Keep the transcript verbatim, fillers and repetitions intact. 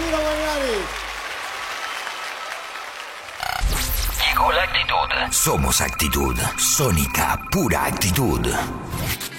Marino Magnani. Llegó la actitud. Somos actitud. Sónica, pura actitud.